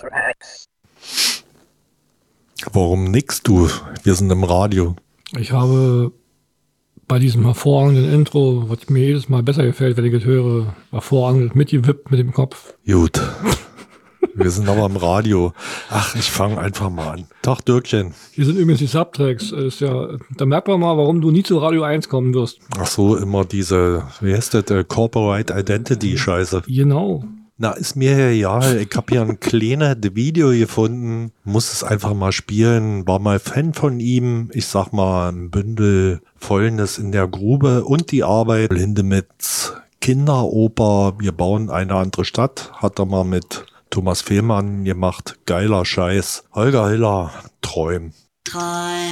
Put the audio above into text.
Warum nix, du? Wir sind im Radio. Ich habe bei diesem hervorragenden Intro, was mir jedes Mal besser gefällt, wenn ich es höre, hervorragend mitgewippt mit dem Kopf. Gut. Wir sind aber im Radio. Ach, ich fange einfach mal an. Tag, Dirkchen. Hier sind übrigens die Subtracks. Ist ja, da merkt man mal, warum du nie zu Radio 1 kommen wirst. Ach so, immer diese, wie heißt das, Corporate Identity Scheiße. Genau. Na, ist mir ja, ich habe hier ein kleines Video gefunden, muss es einfach mal spielen, war mal Fan von ihm, ich sag mal, ein Bündel Fäulnis in der Grube und die Arbeit, Lindemitz Kinderoper, wir bauen eine andere Stadt, hat er mal mit Thomas Fehlmann gemacht, geiler Scheiß, Holger Hiller, Träum.